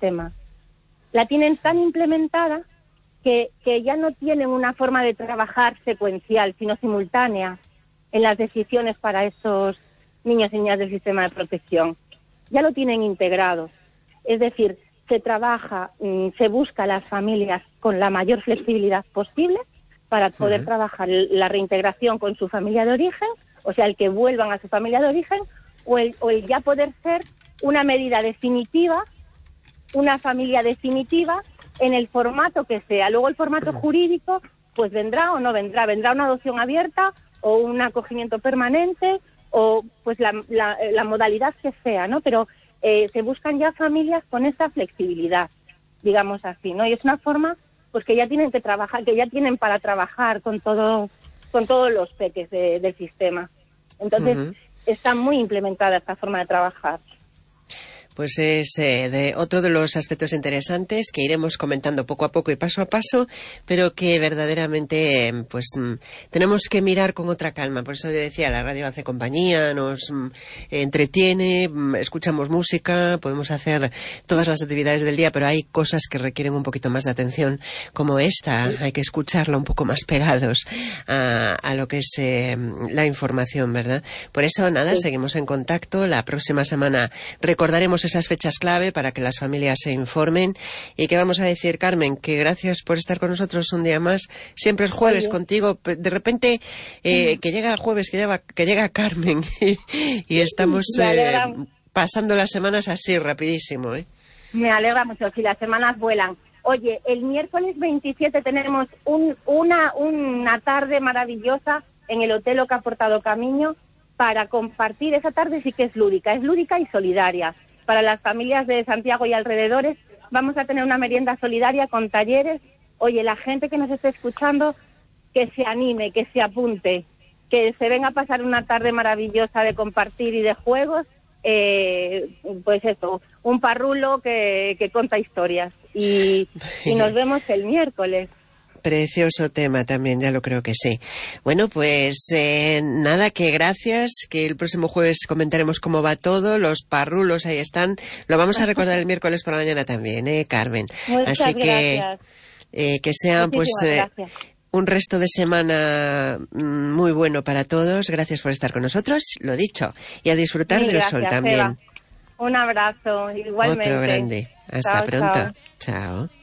sistema. La tienen tan implementada que ya no tienen una forma de trabajar secuencial, sino simultánea en las decisiones para estos niños y niñas del sistema de protección. Ya lo tienen integrado. Es decir, se trabaja, se busca a las familias con la mayor flexibilidad posible para poder trabajar la reintegración con su familia de origen, o sea, el que vuelvan a su familia de origen, o el ya poder ser una medida definitiva, una familia definitiva, en el formato que sea. Luego el formato jurídico, pues vendrá o no vendrá. Vendrá una adopción abierta o un acogimiento permanente o pues la modalidad que sea, ¿no? Pero se buscan ya familias con esa flexibilidad, digamos así, ¿no? Y es una forma pues que ya tienen que trabajar, que ya tienen para trabajar con todos los peques del sistema. Entonces, está muy implementada esta forma de trabajar. Pues es otro de los aspectos interesantes que iremos comentando poco a poco y paso a paso, pero que verdaderamente pues tenemos que mirar con otra calma. Por eso yo decía, la radio hace compañía, nos entretiene, escuchamos música, podemos hacer todas las actividades del día, pero hay cosas que requieren un poquito más de atención, como esta. Hay que escucharla un poco más pegados a lo que es la información, ¿verdad? Por eso, nada, seguimos en contacto. La próxima semana recordaremos esas fechas clave para que las familias se informen. ¿Y qué vamos a decir, Carmen? Que gracias por estar con nosotros un día más. Siempre es jueves contigo. De repente, que llega el jueves, que llega Carmen y estamos pasando las semanas así, rapidísimo, ¿eh? Me alegra mucho, si las semanas vuelan. Oye, el miércoles 27 tenemos una tarde maravillosa en el Hotel Oca Portado Camiño para compartir. Esa tarde sí que es lúdica y solidaria. Para las familias de Santiago y alrededores vamos a tener una merienda solidaria con talleres. Oye, la gente que nos esté escuchando, que se anime, que se apunte, que se venga a pasar una tarde maravillosa de compartir y de juegos. Pues eso, un parrulo que cuenta historias. Y nos vemos el miércoles. Precioso tema también, ya lo creo que sí. Bueno, pues nada, que gracias, que el próximo jueves comentaremos cómo va todo, los parrulos ahí están. Lo vamos a recordar el miércoles por la mañana también, Carmen. Muchas Así gracias. Que sea pues un resto de semana muy bueno para todos. Gracias por estar con nosotros, lo dicho, y a disfrutar del sol también. Eva. Un abrazo, igualmente. Otro grande. Hasta pronto. Chao.